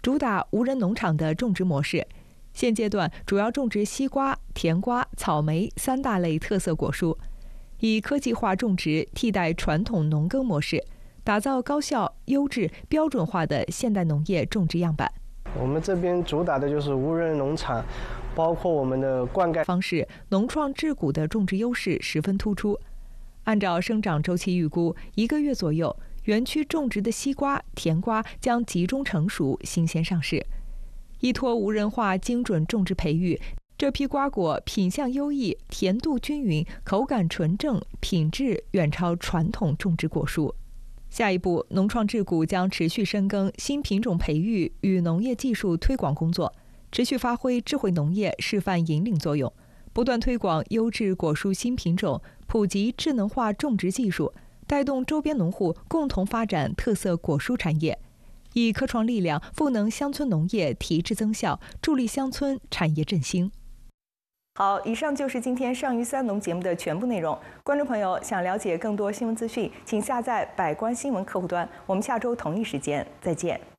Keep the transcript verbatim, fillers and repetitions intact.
主打无人农场的种植模式。现阶段主要种植西瓜、甜瓜、草莓三大类特色果蔬，以科技化种植替代传统农耕模式，打造高效、优质、标准化的现代农业种植样板。 我们这边主打的就是无人农场，包括我们的灌溉方式，农创智谷的种植优势十分突出。按照生长周期预估，一个月左右，园区种植的西瓜、甜瓜将集中成熟，新鲜上市。依托无人化精准种植培育，这批瓜果品相优异，甜度均匀，口感纯正，品质远超传统种植果蔬。下一步，农创智谷将持续深耕新品种培育与农业技术推广工作，持续发挥智慧农业示范引领作用，不断推广优质果蔬新品种，普及智能化种植技术，带动周边农户共同发展特色果蔬产业，以科创力量赋能乡村农业提质增效，助力乡村产业振兴。好，以上就是今天上虞三农节目的全部内容。观众朋友想了解更多新闻资讯，请下载百官新闻客户端。我们下周同一时间再见。